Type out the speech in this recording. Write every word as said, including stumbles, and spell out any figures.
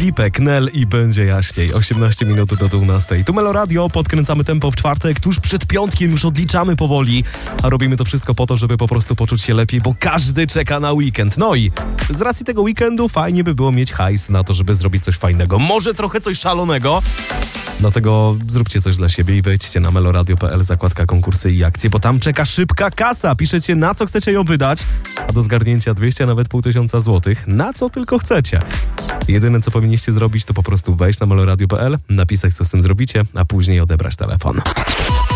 Filipek, Nel i będzie jaśniej. osiemnaście minut do dwunastej. Tu Melo Radio, podkręcamy tempo w czwartek, tuż przed piątkiem już odliczamy powoli, a robimy to wszystko po to, żeby po prostu poczuć się lepiej, bo każdy czeka na weekend. No i z racji tego weekendu fajnie by było mieć hajs na to, żeby zrobić coś fajnego. Może trochę coś szalonego. Dlatego zróbcie coś dla siebie i wejdźcie na meloradio kropka p l, zakładka konkursy i akcje, bo tam czeka szybka kasa. Piszecie, na co chcecie ją wydać, a do zgarnięcia dwieście, a nawet pół tysiąca złotych. Na co tylko chcecie. Jedyne, co powinniście zrobić, to po prostu wejść na meloradio kropka p l, napisać, co z tym zrobicie, a później odebrać telefon.